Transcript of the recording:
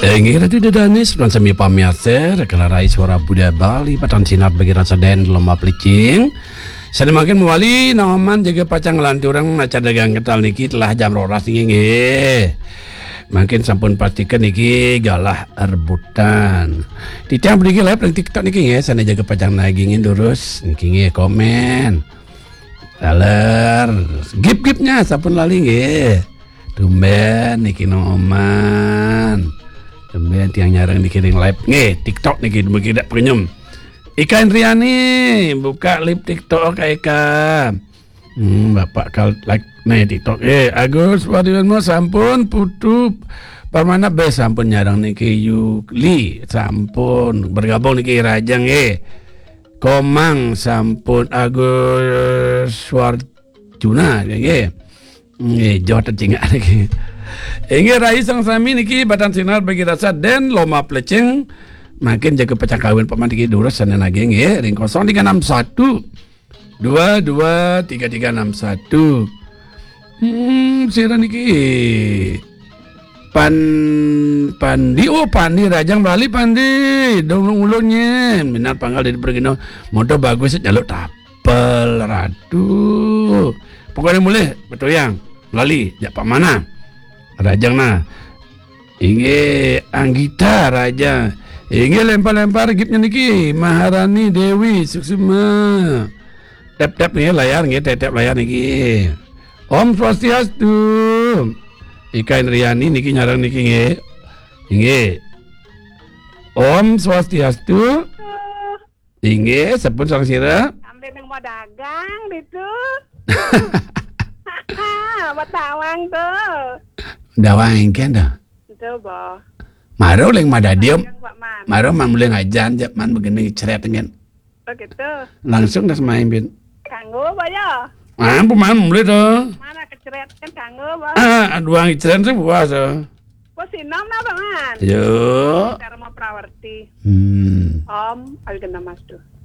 Ngira tidak danis dan semi pamiater kelarai suara Buddha Bali patan sinar bagi rasa den lomba pelicing. Saya makin mewali naman jaga pacang lanti orang aca dagang ketal niki telah jam rolas niki. Makin sampun pastikan niki galah rebutan. Titiang beri live nang TikTok niki nge, sana jaga pacang nagingin terus niki nge komen. Daler, gip-gipnya sampun lali nge. Tumben niki noman. Tumben tiang nyarang dikiring live nge TikTok niki demi tidak penyum. Ika Indriani buka live TikTok Ika. Bapak kal like nih TikTok. Agus Wadiwanmo sampun putu permana be sampun nyarang niki Yuli sampun bergabung niki Rajang Komang sampun Agus Warjuna Jawa Tengah niki. Inge rai sang sami niki batan sinar bagi rasa den loma plecing makin jaga pecah kawin paman tiki durus sana nage nge ring 0361 22 3361 sira niki pandi pandi Rajang Bali pandi dong ulunnya minat panggal dari pergino motor bagus jaluk tapel ratu pokoknya mulai betul yang lali jak pak mana Rajang nah inge Anggita Raja inge lempar-lempar gipnya niki Maharani Dewi Suksuma tap-tap nih layar nge tap layar niki Om Swastiastu Ika Indriani niki nyarang niki inge Om Swastiastu inge sepun sang sira sampai nang mau dagang gitu. Batawang tuh. Dawang kan dah. Itu boh. Maro leng madadiom. Maro man mulai ngajan jak man begini ceret dengan. Begitu. Langsung dah semain bin. Kanggo ba ya? Pemain mulai tuh. Mana keceret kan kanggo ba? Duang ceret sih puasa. Kok sinom na bangan? Yo. Cara mau prawarti. Hmm. Om, algana mas tuh.